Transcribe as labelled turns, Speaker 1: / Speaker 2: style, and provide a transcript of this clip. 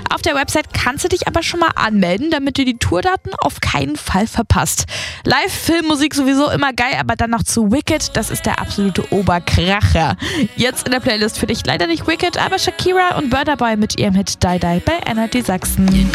Speaker 1: Auf der Website kannst du dich aber schon mal anmelden, damit du die Tourdaten auf keinen Fall verpasst. Live, Filmmusik sowieso immer geil, aber dann noch zu Wicked, das ist der absolute Oberkracher. Jetzt in der Playlist für dich leider nicht Wicked, aber Shakira und Burna Boy mit ihrem Hit Die Die bei Energy Sachsen.